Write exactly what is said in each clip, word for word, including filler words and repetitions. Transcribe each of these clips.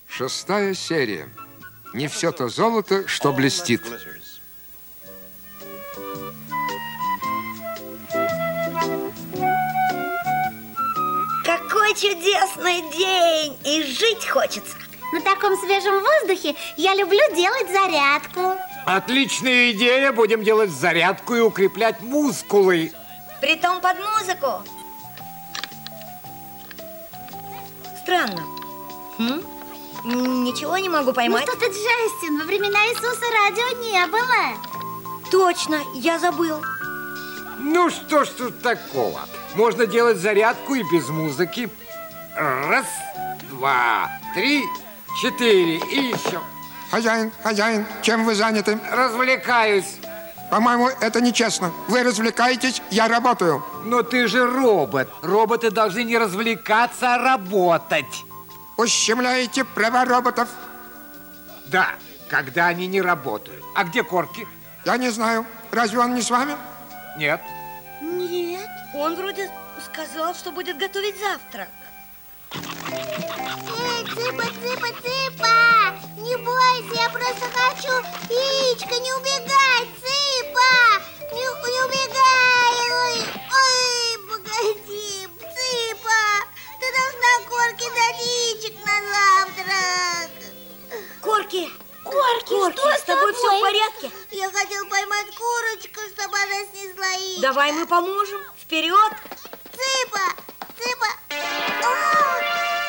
Шестая серия. Не все то золото, что блестит. Какой чудесный день! И жить хочется. На таком свежем воздухе я люблю делать зарядку. Отличная идея. Будем делать зарядку и укреплять мускулы. Притом под музыку. Странно. Хм? Ничего не могу поймать. Ну что ты, Джастин, во времена Иисуса радио не было. Точно, я забыл. Ну что ж тут такого? Можно делать зарядку и без музыки. Раз, два, три, четыре и еще. Хозяин, хозяин, чем вы заняты? Развлекаюсь. По-моему, это нечестно. Вы развлекаетесь, я работаю. Но ты же робот. Роботы должны не развлекаться, а работать. Ущемляете права роботов? Да, когда они не работают. А где Корки? Я не знаю. Разве он не с вами? Нет. Нет, он вроде сказал, что будет готовить завтрак. Эй, Цыпа, Цыпа, Цыпа! Не бойся, я просто хочу яичко, не убегай, Цыпа! Не, не убегай! Ой, ой, погоди, Цыпа! Ты должна Корке дать яичек на завтрак! Корки! Корки, Корки, что с тобой все в порядке? Я хотел поймать курочку, чтобы она снесла яичко. Давай мы поможем. Вперед! Цыпа! Цыпа! О!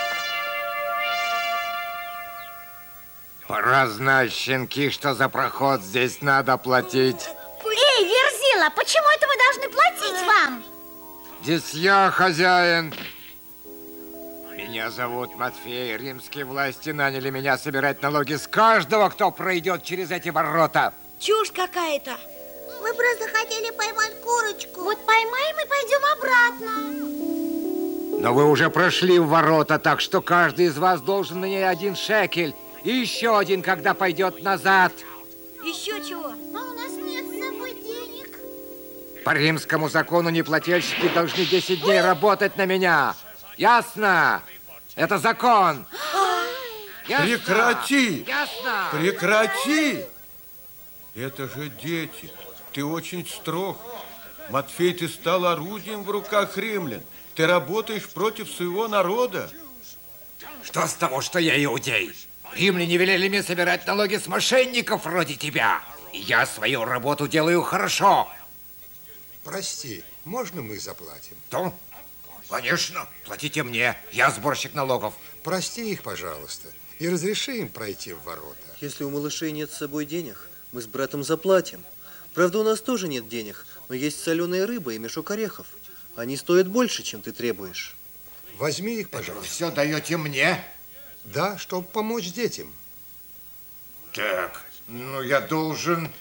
Пора знать, щенки, что за проход здесь надо платить. Эй, Верзила, почему это мы должны платить вам? Здесь я хозяин. Меня зовут Матфей. Римские власти наняли меня собирать налоги с каждого, кто пройдет через эти ворота. Чушь какая-то. Мы просто хотели поймать курочку. Вот поймаем и пойдем обратно. Но вы уже прошли в ворота, так что каждый из вас должен на ней один шекель. И еще один, когда пойдет назад. Еще чего? А у нас нет с собой денег. По римскому закону неплательщики должны десять дней работать на меня. Ясно? Это закон. Ясно? Прекрати! Ясно? Прекрати! Это же дети. Ты очень строг. Матфей, ты стал орудием в руках римлян. Ты работаешь против своего народа. Что с того, что я иудей? Римляне велели мне собирать налоги с мошенников вроде тебя. И я свою работу делаю хорошо. Прости, можно мы заплатим? То? Конечно, платите мне. Я сборщик налогов. Прости их, пожалуйста, и разреши им пройти в ворота. Если у малышей нет с собой денег, мы с братом заплатим. Правда, у нас тоже нет денег, но есть соленая рыба и мешок орехов. Они стоят больше, чем ты требуешь. Возьми их, пожалуйста. Все даете мне? Да, чтобы помочь детям. Так, ну я должен...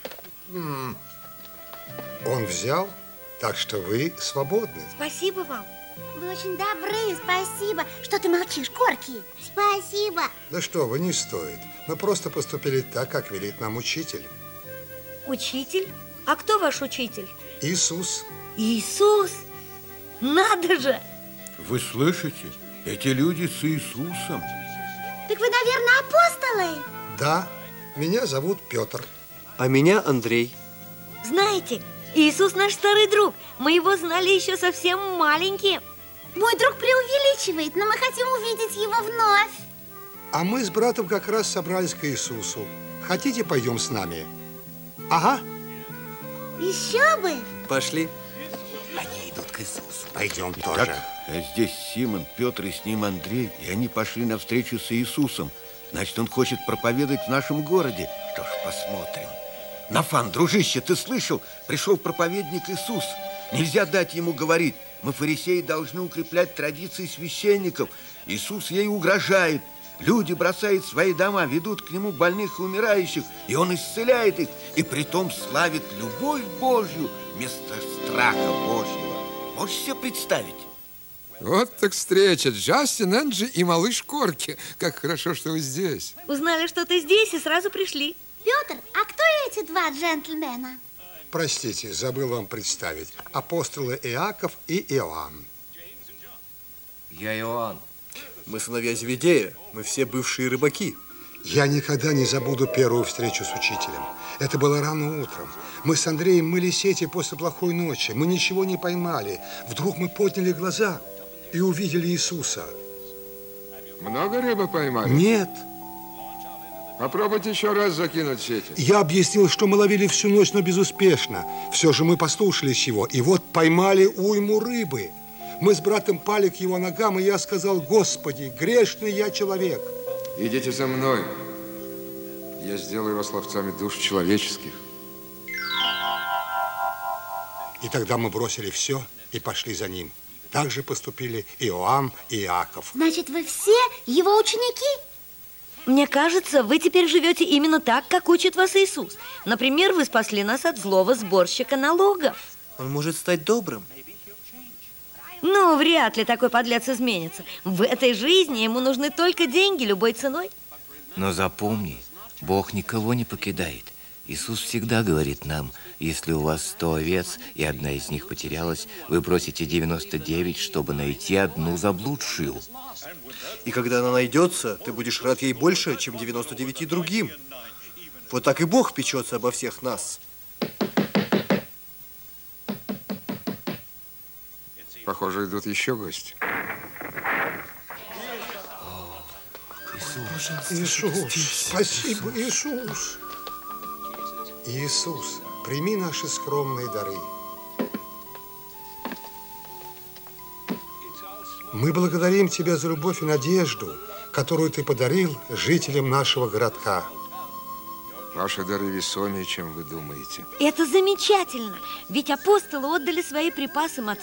Он взял, так что вы свободны. Спасибо вам. Вы очень добры, спасибо. Что ты молчишь, Корки? Спасибо. Да что вы, не стоит. Мы просто поступили так, как велит нам учитель. Учитель? А кто ваш учитель? Иисус. Иисус? Надо же! Вы слышите? Эти люди с Иисусом. Так вы, наверное, апостолы? Да, меня зовут Петр. А меня Андрей. Знаете, Иисус наш старый друг. Мы его знали еще совсем маленьким. Мой друг преувеличивает, но мы хотим увидеть его вновь. А мы с братом как раз собрались к Иисусу. Хотите, пойдем с нами? Ага. Еще бы. Пошли. Они идут к Иисусу. Пойдем Так, тоже. а здесь Симон, Петр и с ним Андрей, и они пошли навстречу с Иисусом. Значит, он хочет проповедовать в нашем городе. Что ж, посмотрим. Нафан, дружище, ты слышал? Пришел проповедник Иисус. Нельзя дать ему говорить. Мы, фарисеи, должны укреплять традиции священников. Иисус ей угрожает. Люди бросают свои дома, ведут к нему больных и умирающих, и он исцеляет их, и притом славит любовь Божью вместо страха Божьего. Можешь себе представить? Вот так встреча. Джастин, Энджи и малыш Корки. Как хорошо, что вы здесь. Узнали, что ты здесь, и сразу пришли. Петр, а кто эти два джентльмена? Простите, забыл вам представить. Апостолы Иаков и Иоанн. Я Иоанн. Мы сыновья Зеведея, мы все бывшие рыбаки. Я никогда не забуду первую встречу с учителем. Это было рано утром. Мы с Андреем мыли сети после плохой ночи. Мы ничего не поймали. Вдруг мы подняли глаза и увидели Иисуса. Много рыбы поймали? Нет. Попробуйте еще раз закинуть сети. Я объяснил, что мы ловили всю ночь, но безуспешно. Все же мы послушались его, и вот поймали уйму рыбы. Мы с братом пали к его ногам, и я сказал: Господи, грешный я человек. Идите за мной. Я сделаю вас ловцами душ человеческих. И тогда мы бросили все и пошли за ним. Так же поступили Иоанн и Иаков. Значит, вы все его ученики? Мне кажется, вы теперь живете именно так, как учит вас Иисус. Например, вы спасли нас от злого сборщика налогов. Он может стать добрым. Ну, вряд ли такой подлец изменится. В этой жизни ему нужны только деньги любой ценой. Но запомни, Бог никого не покидает. Иисус всегда говорит нам: если у вас сто овец, и одна из них потерялась, вы бросите девяносто девять, чтобы найти одну заблудшую. И когда она найдется, ты будешь рад ей больше, чем девяносто девяти другим. Вот так и Бог печется обо всех нас. Похоже, идут еще гости. Иисус, спасибо, Иисус. Иисус, прими наши скромные дары. Мы благодарим Тебя за любовь и надежду, которую Ты подарил жителям нашего городка. Ваши дары весомее, чем вы думаете. Это замечательно, ведь апостолы отдали свои припасы